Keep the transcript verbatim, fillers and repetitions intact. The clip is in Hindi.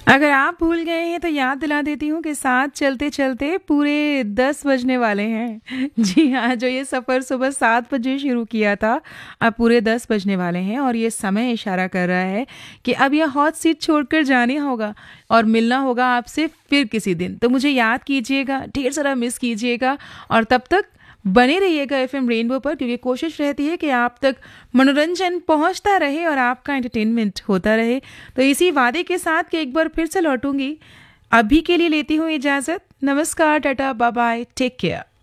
अगर आप भूल गए हैं तो याद दिला देती हूँ कि साथ चलते-चलते पूरे दस बजने वाले हैं। जी हाँ, जो ये सफ़र सुबह सात बजे शुरू किया था, अब पूरे दस बजने वाले हैं और ये समय इशारा कर रहा है कि अब ये हॉट सीट छोड़कर जाने होगा और मिलना होगा आपसे फिर किसी दिन। तो मुझे याद कीजिएगा, ढेर सारा मिस कीजिएगा और तब तक बने रहिएगा एफएम रेनबो पर, क्योंकि कोशिश रहती है कि आप तक मनोरंजन पहुंचता रहे और आपका एंटरटेनमेंट होता रहे। तो इसी वादे के साथ कि एक बार फिर से लौटूंगी, अभी के लिए लेती हूँ इजाज़त। नमस्कार, Tata, bye bye, take care.